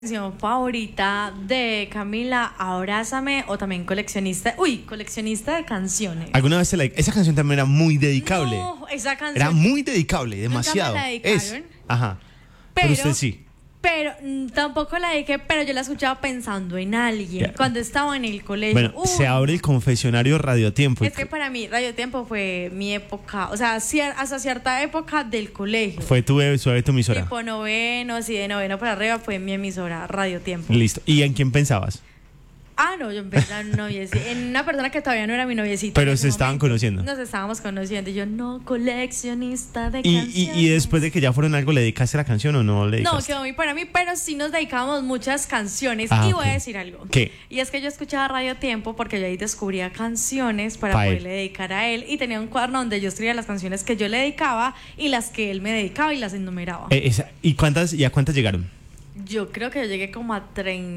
Canción favorita de Camila, Abrázame, o también coleccionista de canciones. ¿Alguna vez esa canción también era muy dedicable? No, esa canción Era muy dedicable, demasiado. nunca me la dedicaron. Ajá. Pero usted sí. Pero tampoco la dediqué, pero yo la escuchaba pensando en alguien cuando estaba en el colegio. Bueno, se abre el confesionario Radiotiempo. Es que para mí Radiotiempo fue mi época, o sea, hasta cierta época del colegio. Fue tu emisora. Tipo noveno, sí, de noveno para arriba fue mi emisora Radiotiempo. Listo. ¿Y en quién pensabas? No, yo empecé en en una persona que todavía no era mi noviecita. Pero se estaban conociendo. Nos estábamos conociendo y yo, coleccionista de canciones. Y después de que ya fueron algo, ¿le dedicaste la canción o no le dedicaste? No, quedó muy para mí, pero sí nos dedicábamos muchas canciones. Y voy a decir algo. ¿Qué? Y es que yo escuchaba Radio Tiempo porque yo ahí descubría canciones para poderle dedicar a él. Y tenía un cuaderno donde yo escribía las canciones que yo le dedicaba y las que él me dedicaba y las enumeraba. ¿Y a cuántas llegaron? Yo creo que yo llegué como a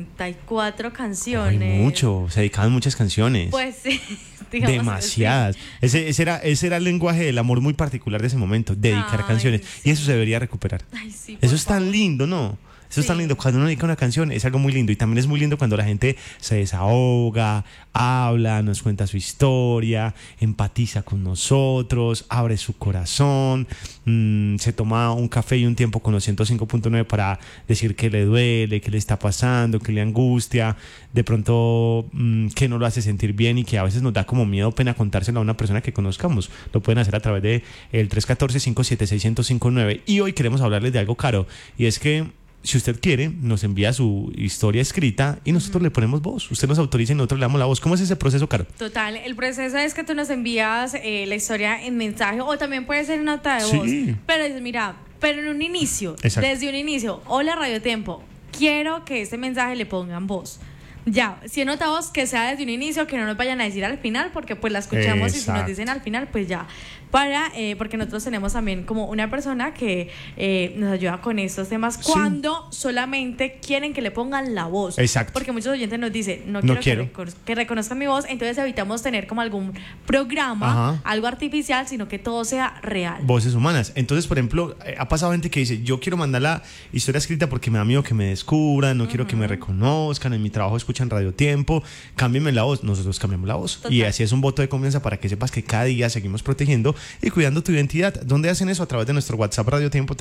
34 canciones. Ay, mucho, se dedicaban muchas canciones. Pues sí, demasiadas. Sí. Ese era el lenguaje del amor muy particular de ese momento, dedicar canciones. Sí. Y eso se debería recuperar. Ay, sí, eso es tan lindo, ¿no? Eso es tan lindo. Cuando uno dedica una canción es algo muy lindo. Y también es muy lindo cuando la gente se desahoga, habla, nos cuenta su historia, empatiza con nosotros, abre su corazón, se toma un café y un tiempo con los 105.9 para decir que le duele, que le está pasando, que le angustia, de pronto que no lo hace sentir bien y que a veces nos da como miedo, pena contárselo a una persona que conozcamos. Lo pueden hacer a través de el 314-576-1059. Y hoy queremos hablarles de algo caro, y es que si usted quiere, nos envía su historia escrita y nosotros le ponemos voz. Usted nos autoriza y nosotros le damos la voz. ¿Cómo es ese proceso, Caro? Total, el proceso es que tú nos envías la historia en mensaje o también puede ser en nota de voz. Pero dices, mira, en un inicio, desde un inicio, hola Radio Tiempo, quiero que este mensaje le pongan voz. Ya, si en nota voz, que sea desde un inicio, que no nos vayan a decir al final, porque pues la escuchamos. Y si nos dicen al final, pues ya. Porque nosotros tenemos también como una persona que nos ayuda con estos temas cuando solamente quieren que le pongan la voz. Exacto. Porque muchos oyentes nos dicen, no quiero que reconozcan mi voz, entonces evitamos tener como algún programa, algo artificial, sino que todo sea real. Voces humanas. Entonces, por ejemplo, ha pasado gente que dice, yo quiero mandar la historia escrita porque me da miedo que me descubran, no quiero que me reconozcan, en mi trabajo escuchan Radio Tiempo, cámbienme la voz. Nosotros cambiamos la voz. Total. Y así es un voto de confianza para que sepas que cada día seguimos protegiendo y cuidando tu identidad. ¿Dónde hacen eso? A través de nuestro WhatsApp Radio Tiempo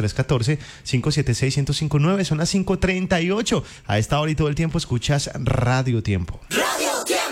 314-576-1059. Son las 5:38. A esta hora y todo el tiempo escuchas Radio Tiempo.